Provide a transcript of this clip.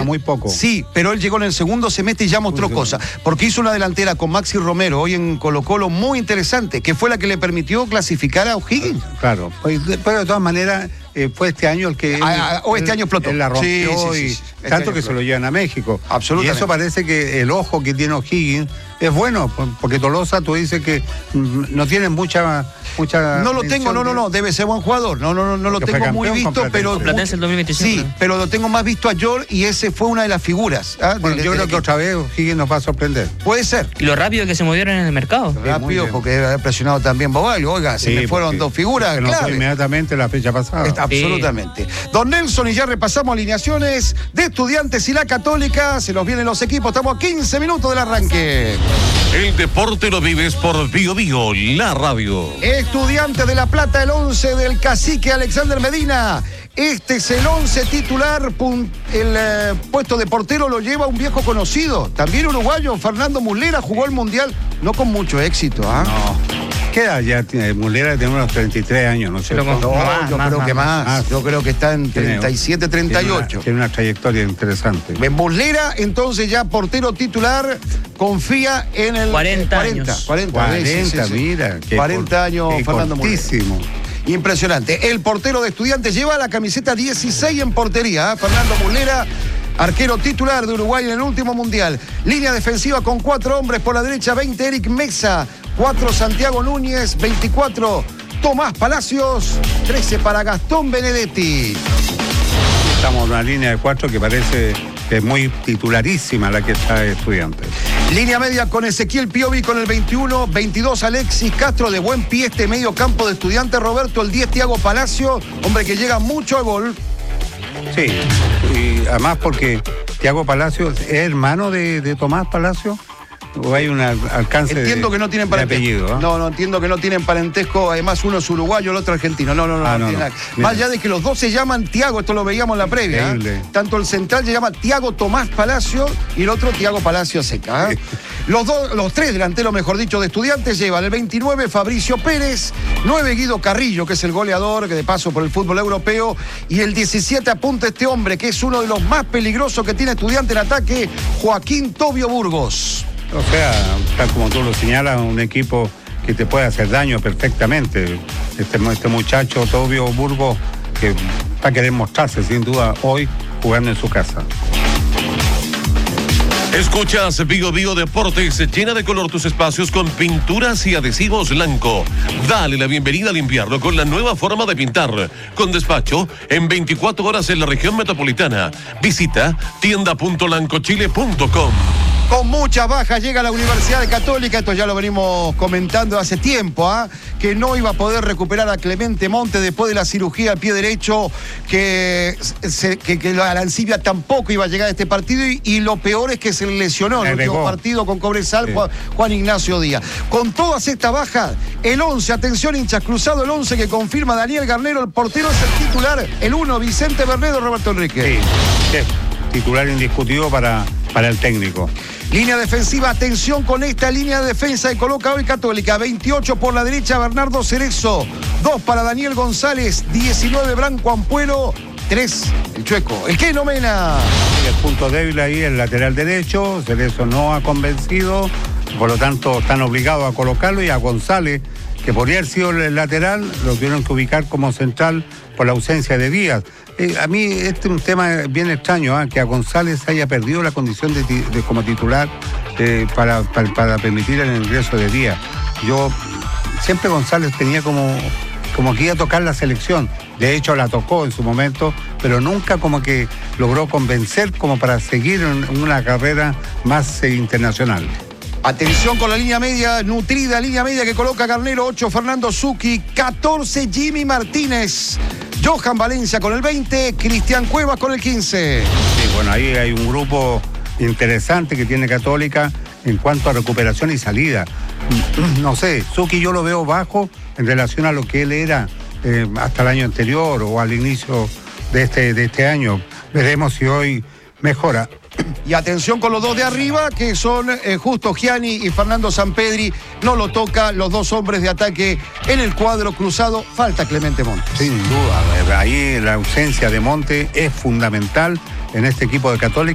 muy poco. Sí, pero él llegó en el segundo semestre y ya mostró cosas. Porque hizo una delantera con Maxi Romero, hoy en Colo-Colo, muy interesante, que fue la que le permitió clasificar a O'Higgins. Claro, pero de todas maneras... fue este año el que... este año explotó. Él la rompió sí. tanto que se lo llevan a México. Absolutamente. Y eso parece que el ojo que tiene O'Higgins es bueno, porque Tolosa, tú dices que no tiene mucha... No lo tengo, no, debe ser buen jugador. No lo tengo muy visto, pero... Platense el 2025. Sí, pero lo tengo más visto a George y ese fue una de las figuras. Bueno, yo creo que otra vez O'Higgins nos va a sorprender. Puede ser. Y lo rápido que se movieron en el mercado. Rápido, porque debe haber presionado también Bobalio. Oiga, se me fueron dos figuras clave. Inmediatamente la fecha pasada. Absolutamente. Don Nelson, y ya repasamos alineaciones de Estudiantes y la Católica. Se nos vienen los equipos. Estamos a 15 minutos del arranque. El deporte lo vives por Bio Bio, la radio. Estudiantes de La Plata, el 11 del cacique Alexander Medina. Este es el 11 titular. El puesto de portero lo lleva un viejo conocido, también uruguayo, Fernando Muslera. Jugó el Mundial, no con mucho éxito. No. ¿Qué edad ya tiene? Muslera tiene unos 33 años, ¿no es cierto? Yo creo que más. Yo creo que está en 37, 38. Tiene una trayectoria interesante. Muslera, entonces ya portero titular, confía en el 40 años. 40, mira. 40 años Fernando Muslera. Impresionante. El portero de Estudiantes lleva la camiseta 16 en portería. Fernando Muslera, arquero titular de Uruguay en el último Mundial. Línea defensiva con 4 hombres por la derecha, 20 Eric Mesa, 4 Santiago Núñez, 24 Tomás Palacios, 13 para Gastón Benedetti. Estamos en una línea de 4 que parece que es muy titularísima la que está Estudiantes. Línea media con Ezequiel Piovi con el 21, 22 Alexis Castro, de buen pie este medio campo de Estudiantes. Roberto, el 10 Thiago Palacio, hombre que llega mucho al gol. Sí, y además porque Thiago Palacios es hermano de Tomás Palacio. ¿O hay un alcance entiendo que no tienen parentesco. Apellido, No, entiendo que no tienen parentesco. Además, uno es uruguayo, el otro argentino. No. Más allá de que los dos se llaman Thiago, esto lo veíamos en la previa. Tanto el central se llama Thiago Tomás Palacio y el otro Thiago Palacio Seca. Los tres delanteros, mejor dicho, de Estudiantes llevan el 29 Fabricio Pérez, 9 Guido Carrillo, que es el goleador, que de paso por el fútbol europeo, y el 17 apunta este hombre, que es uno de los más peligrosos que tiene Estudiantes en ataque, Joaquín Tobio Burgos. O sea, tal como tú lo señalas, un equipo que te puede hacer daño perfectamente. Este muchacho, Tobio Burgos, que va a querer mostrarse sin duda hoy jugando en su casa. Escuchas Bio Bio Deportes, llena de color tus espacios con pinturas y adhesivos Blanco. Dale la bienvenida a limpiarlo con la nueva forma de pintar, con despacho en 24 horas en la región metropolitana. Visita tienda.lancochile.com. Con muchas bajas llega la Universidad Católica, esto ya lo venimos comentando hace tiempo, que no iba a poder recuperar a Clemente Montes después de la cirugía al pie derecho, que la Arancibia tampoco iba a llegar a este partido y lo peor es que se lesionó en el último partido con Cobresal, Juan Ignacio Díaz. Con todas estas bajas, el 11, atención hinchas, cruzado el 11 que confirma Daniel Garnero, el portero es el titular, el 1, Vicente Bernedo, Roberto Enrique. Sí, titular indiscutido para el técnico. Línea defensiva, atención con esta línea de defensa que coloca hoy Católica. 28 por la derecha, Bernardo Cerezo. 2 para Daniel González. 19, Branco Ampuero. 3, el Chueco. El Keno Mena. El punto débil ahí, el lateral derecho. Cerezo no ha convencido. Por lo tanto, están obligados a colocarlo. Y a González, que podría haber sido el lateral, lo tuvieron que ubicar como central por la ausencia de Díaz. A mí este es un tema bien extraño, que a González haya perdido la condición de como titular para permitir el ingreso de Díaz. Yo siempre González tenía como que iba a tocar la selección. De hecho la tocó en su momento, pero nunca como que logró convencer como para seguir en una carrera más internacional. Atención con la línea media, nutrida línea media que coloca Garnero, 8 Fernando Zucchi, 14 Jimmy Martínez, Johan Valencia con el 20, Cristian Cuevas con el 15. Sí, bueno, ahí hay un grupo interesante que tiene Católica en cuanto a recuperación y salida. No sé, Zucchi yo lo veo bajo en relación a lo que él era hasta el año anterior o al inicio de este año. Veremos si hoy mejora. Y atención con los dos de arriba, que son Justo Gianni y Fernando Sampedri. No lo toca, los dos hombres de ataque en el cuadro cruzado. Falta Clemente Montes. Sin duda, ahí la ausencia de Montes es fundamental en este equipo de Católica.